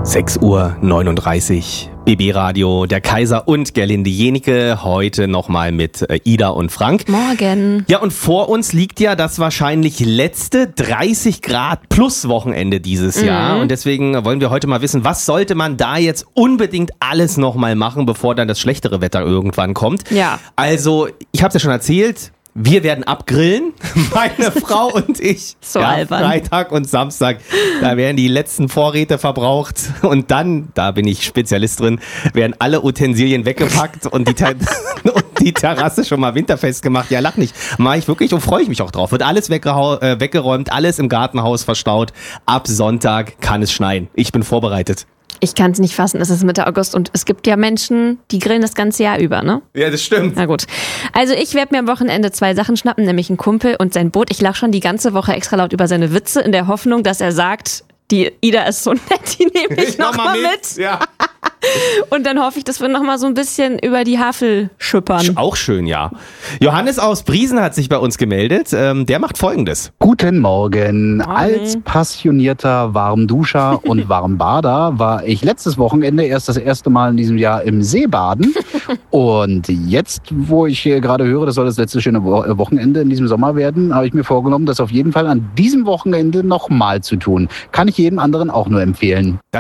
6:39 Uhr, BB-Radio, der Kaiser und Gerlinde Jenike, heute nochmal mit Ida und Frank. Morgen. Ja, und vor uns liegt ja das wahrscheinlich letzte 30 Grad plus Wochenende dieses Jahr. Und deswegen wollen wir heute mal wissen, was sollte man da jetzt unbedingt alles nochmal machen, bevor dann das schlechtere Wetter irgendwann kommt. Ja. Also, ich habe es ja schon erzählt, wir werden abgrillen, meine Frau und ich. So albern. Freitag und Samstag, da werden die letzten Vorräte verbraucht und dann, da bin ich Spezialist drin, werden alle Utensilien weggepackt und die Terrasse schon mal winterfest gemacht. Ja, lach nicht. Mache ich wirklich und freue ich mich auch drauf. Wird alles weggeräumt, alles im Gartenhaus verstaut. Ab Sonntag kann es schneien. Ich bin vorbereitet. Ich kann es nicht fassen, es ist Mitte August und es gibt ja Menschen, die grillen das ganze Jahr über, ne? Ja, das stimmt. Na gut. Also ich werde mir am Wochenende 2 Sachen schnappen, nämlich einen Kumpel und sein Boot. Ich lache schon die ganze Woche extra laut über seine Witze in der Hoffnung, dass er sagt, die Ida ist so nett, die nehme ich noch mal mit. Ja. Und dann hoffe ich, dass wir noch mal so ein bisschen über die Havel schippern. Auch schön, ja. Johannes aus Briesen hat sich bei uns gemeldet. Der macht Folgendes. Guten Morgen. Als passionierter Warmduscher und Warmbader war ich letztes Wochenende erst das erste Mal in diesem Jahr im See baden. Und jetzt, wo ich hier gerade höre, das soll das letzte schöne Wochenende in diesem Sommer werden, habe ich mir vorgenommen, das auf jeden Fall an diesem Wochenende nochmal zu tun. Kann ich jedem anderen auch nur empfehlen.